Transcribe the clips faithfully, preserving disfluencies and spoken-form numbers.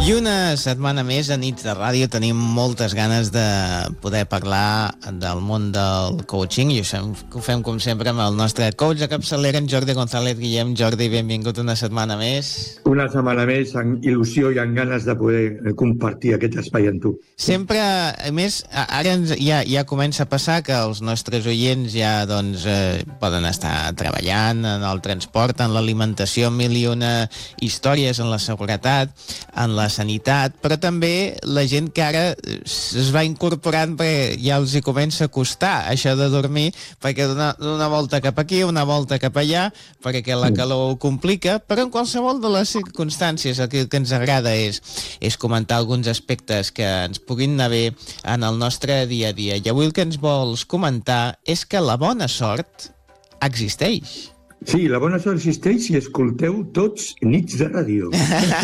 I una setmana més a Nits de Ràdio tenim moltes ganes de poder parlar del món del coaching i ho fem com sempre amb el nostre coach de capçalera, en Jordi González. Guillem, Jordi, benvingut una setmana més. Una setmana més, amb il·lusió i amb ganes de poder compartir aquest espai amb tu. Sempre, a més, ara ja, ja comença a passar que els nostres oients ja doncs, eh, poden estar treballant en el transport, en l'alimentació, mil i una històries, en la seguretat, en la sanitat, però també la gent que ara es va incorporant perquè ja els hi comença a costar això de dormir, perquè d'una, d'una volta cap aquí, una volta cap allà, perquè la calor ho complica, però en qualsevol de les circumstàncies el que, que ens agrada és, és comentar alguns aspectes que ens puguin anar bé en el nostre dia a dia. I avui el que ens vols comentar és que la bona sort existeix. Sí, la bona sort existeix si escolteu tots Nits de Ràdio.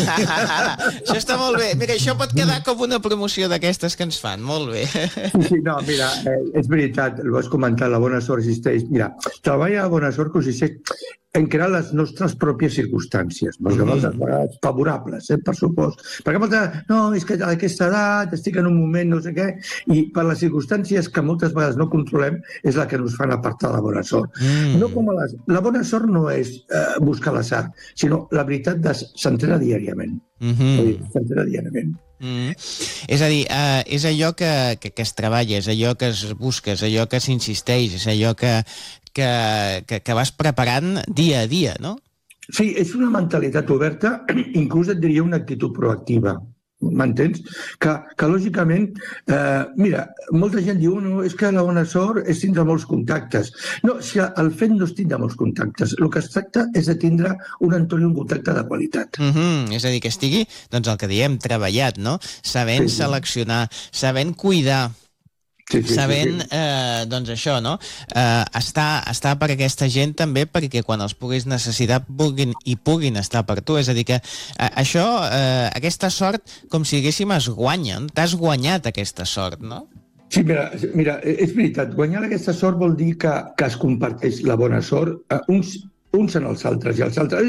Això està molt bé. Mira, això pot quedar com una promoció d'aquestes que ens fan. Molt bé. Sí, no, mira, eh, és veritat, el vas comentar, la bona sort existeix. Mira, treballa la bona sort consisteix en crear les nostres pròpies circumstàncies, perquè mm. moltes vegades favorables, eh, per supost. Perquè moltes vegades, no, és que a aquesta edat estic en un moment, no sé què, i per les circumstàncies que moltes vegades no controlem és la que ens fan apartar la bona sort. Mm. No com a les... La bona sort no és eh, buscar l'atzar, sinó la veritat de s'entrena diàriament. Mm-hmm. S'entrena diàriament. Mm. És a dir, uh, és allò que, que, que es treballa, és allò que es busca, és allò que s'insisteix, és allò que, que, que, que vas preparant dia a dia, no? Sí, és una mentalitat oberta, inclús et diria una actitud proactiva. M'entens? Que, que lògicament, eh, mira, molta gent diu, no, és que la bona sort és tindre molts contactes. No, si el fet no és tindre molts contactes, el que es tracta és de tindre un entorn i un contacte de qualitat. Mm-hmm. És a dir, que estigui, doncs el que diem, treballat, no? Sabent sí, sí. seleccionar, sabent cuidar, Sí, sí, sabent, sí, sí. Eh, doncs això, no? Eh, estar, estar per aquesta gent també perquè quan els puguis necessitar puguin i puguin estar per tu. És a dir que eh, això, eh, aquesta sort, com si diguéssim, es guanya. T'has guanyat aquesta sort, no? Sí, mira, mira, és veritat. Guanyar aquesta sort vol dir que, que es comparteix la bona sort. Eh, uns, uns en els altres i els altres.